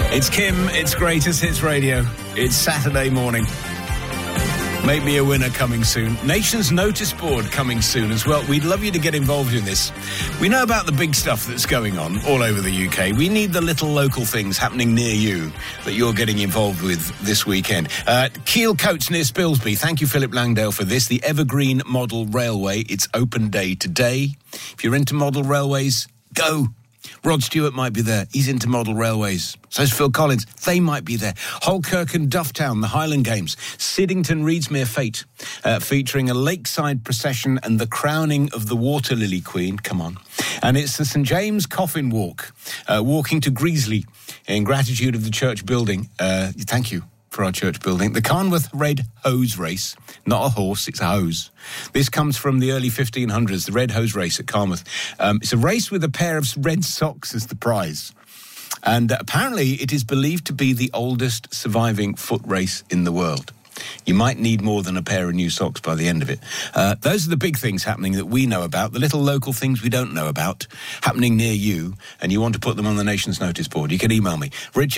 It's Kim, it's Greatest Hits Radio. It's Saturday morning. Make me a winner coming soon. Nation's Notice Board coming soon as well. We'd love you to get involved in this. We know about the big stuff that's going on all over the UK. We need the little local things happening near you that you're getting involved with this weekend. Keel Coats near Spilsby. Thank you, Philip Langdale, for this. The Evergreen Model Railway. It's open day today. If you're into model railways, go. Rod Stewart might be there. He's into model railways. So's Phil Collins. They might be there. Holkirk and Dufftown, the Highland Games. Siddington Reedsmere Fete, featuring a lakeside procession and the crowning of the Water Lily Queen. Come on. And it's the St James Coffin Walk, walking to Greasley in gratitude of the church building. Thank you for our church building. The Carnworth Red Hose Race. Not a horse, it's a hose. This comes from the early 1500s, the Red Hose Race at Carnworth. It's a race with a pair of red socks as the prize. And apparently it is believed to be the oldest surviving foot race in the world. You might need more than a pair of new socks by the end of it. Those are the big things happening that we know about, the little local things we don't know about, happening near you, and you want to put them on the Nation's Notice Board. You can email me,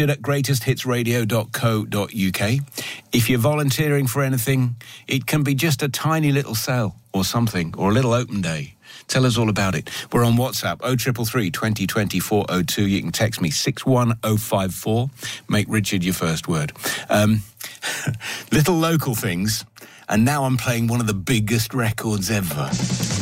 richard@greatesthitsradio.co.uk. If you're volunteering for anything, it can be just a tiny little sale or something, or a little open day. Tell us all about it. We're on WhatsApp, 0333 2020 402. You can text me, 61054. Make Richard your first word. Little local things, and now I'm playing one of the biggest records ever.